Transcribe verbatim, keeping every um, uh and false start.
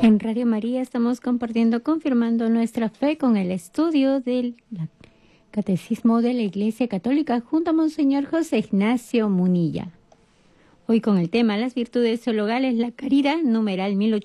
En Radio María estamos compartiendo, confirmando nuestra fe con el estudio del Catecismo de la Iglesia Católica junto a Monseñor José Ignacio Munilla. Hoy con el tema Las virtudes teologales, la caridad, numeral mil ochocientos